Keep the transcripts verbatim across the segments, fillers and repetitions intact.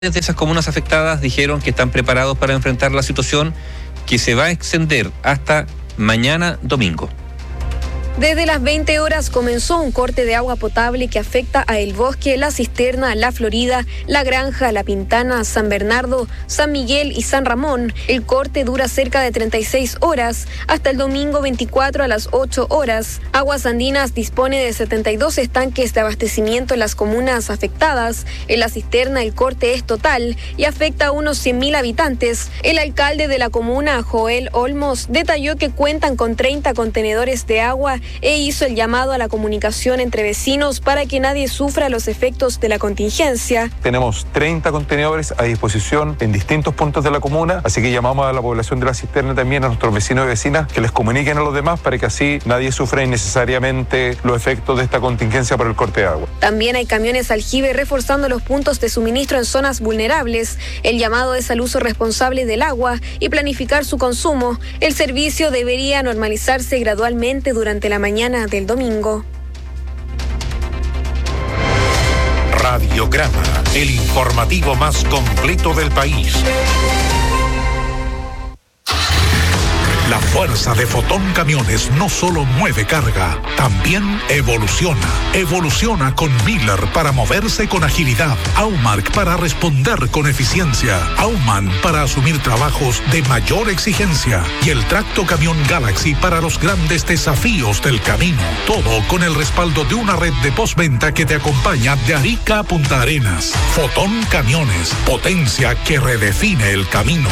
de esas comunas afectadas dijeron que están preparados para enfrentar la situación que se va a extender hasta mañana domingo. Desde las veinte horas comenzó un corte de agua potable que afecta a El Bosque, La Cisterna, La Florida, La Granja, La Pintana, San Bernardo, San Miguel y San Ramón. El corte dura cerca de treinta y seis horas, hasta el domingo veinticuatro a las ocho horas. Aguas Andinas dispone de setenta y dos estanques de abastecimiento en las comunas afectadas. En La Cisterna el corte es total y afecta a unos cien mil habitantes. El alcalde de la comuna, Joel Olmos, detalló que cuentan con treinta contenedores de agua e hizo el llamado a la comunicación entre vecinos para que nadie sufra los efectos de la contingencia. Tenemos treinta contenedores a disposición en distintos puntos de la comuna, así que llamamos a la población de La Cisterna también, a nuestros vecinos y vecinas, que les comuniquen a los demás para que así nadie sufra innecesariamente los efectos de esta contingencia por el corte de agua. También hay camiones aljibe reforzando los puntos de suministro en zonas vulnerables. El llamado es al uso responsable del agua y planificar su consumo. El servicio debería normalizarse gradualmente durante la mañana del domingo. Radiograma, el informativo más completo del país. La fuerza de Fotón Camiones no solo mueve carga, también evoluciona. Evoluciona con Miller para moverse con agilidad, Aumark para responder con eficiencia, Auman para asumir trabajos de mayor exigencia y el Tracto Camión Galaxy para los grandes desafíos del camino. Todo con el respaldo de una red de postventa que te acompaña de Arica a Punta Arenas. Fotón Camiones, potencia que redefine el camino.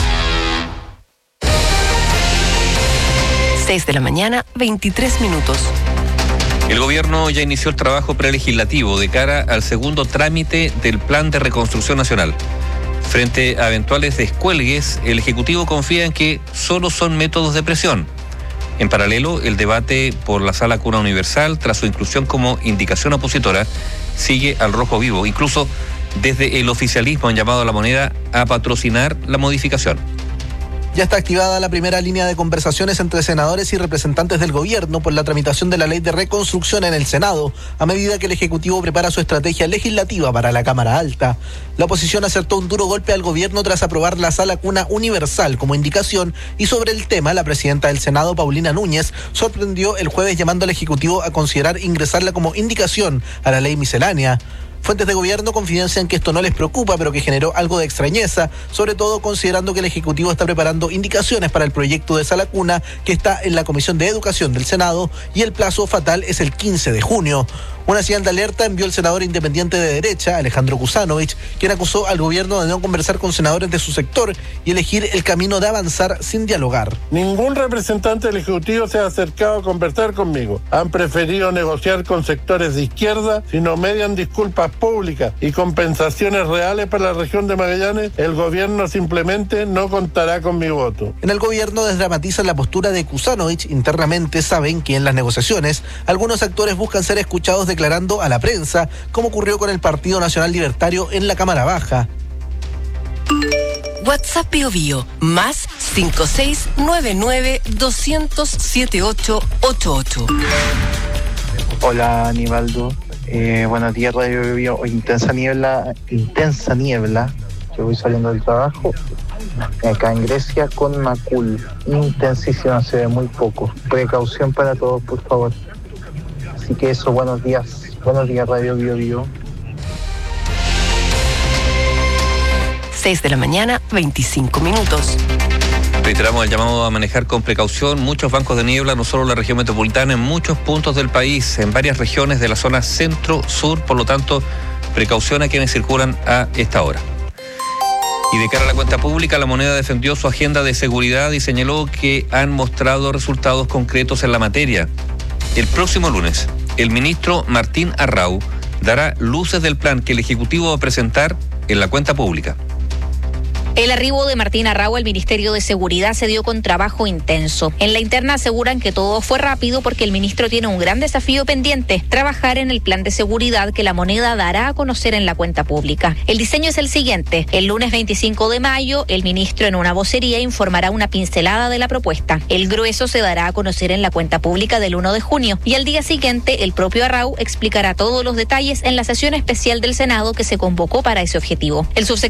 seis de la mañana, veintitrés minutos. El gobierno ya inició el trabajo prelegislativo de cara al segundo trámite del Plan de Reconstrucción Nacional. Frente a eventuales descuelgues, el Ejecutivo confía en que solo son métodos de presión. En paralelo, el debate por la Sala Cuna Universal, tras su inclusión como indicación opositora, sigue al rojo vivo. Incluso desde el oficialismo han llamado a La Moneda a patrocinar la modificación. Ya está activada la primera línea de conversaciones entre senadores y representantes del gobierno por la tramitación de la ley de reconstrucción en el Senado, a medida que el Ejecutivo prepara su estrategia legislativa para la Cámara Alta. La oposición acertó un duro golpe al gobierno tras aprobar la Sala Cuna Universal como indicación, y sobre el tema, la presidenta del Senado, Paulina Núñez, sorprendió el jueves llamando al Ejecutivo a considerar ingresarla como indicación a la ley miscelánea. Fuentes de gobierno confidencian que esto no les preocupa, pero que generó algo de extrañeza, sobre todo considerando que el Ejecutivo está preparando indicaciones para el proyecto de Sala Cuna que está en la Comisión de Educación del Senado y el plazo fatal es el quince de junio. Una señal de alerta envió el senador independiente de derecha, Alejandro Kusanovich, quien acusó al gobierno de no conversar con senadores de su sector y elegir el camino de avanzar sin dialogar. Ningún representante del Ejecutivo se ha acercado a conversar conmigo. Han preferido negociar con sectores de izquierda. Si no median disculpas públicas y compensaciones reales para la región de Magallanes, el gobierno simplemente no contará con mi voto. En el gobierno desdramatizan la postura de Kusanovich. Internamente saben que en las negociaciones algunos actores buscan ser escuchados declarando a la prensa, como ocurrió con el Partido Nacional Libertario en la Cámara Baja. WhatsApp Bio Bio, más cinco seis nueve nueve dos cero cero siete ocho ocho ocho. Hola, Aníbaldo. Eh, buenos días, Radio Bio Bio. Intensa niebla, intensa niebla. Yo voy saliendo del trabajo. Acá en Grecia con Macul. Intensísima, se ve muy poco. Precaución para todos, por favor. Así que eso, buenos días. Buenos días, Radio Bio Bio. seis de la mañana, veinticinco minutos. Reiteramos el llamado a manejar con precaución. Muchos bancos de niebla, no solo en la región metropolitana, en muchos puntos del país, en varias regiones de la zona centro-sur. Por lo tanto, precaución a quienes circulan a esta hora. Y de cara a la cuenta pública, La Moneda defendió su agenda de seguridad y señaló que han mostrado resultados concretos en la materia. El próximo lunes, el ministro Martín Arrau dará luces del plan que el Ejecutivo va a presentar en la cuenta pública. El arribo de Martín Arrau al Ministerio de Seguridad se dio con trabajo intenso. En la interna aseguran que todo fue rápido porque el ministro tiene un gran desafío pendiente, trabajar en el plan de seguridad que la moneda dará a conocer en la cuenta pública. El diseño es el siguiente. El lunes veinticinco de mayo, el ministro en una vocería informará una pincelada de la propuesta. El grueso se dará a conocer en la cuenta pública del primero de junio y al día siguiente el propio Arrau explicará todos los detalles en la sesión especial del Senado que se convocó para ese objetivo. El subsecretario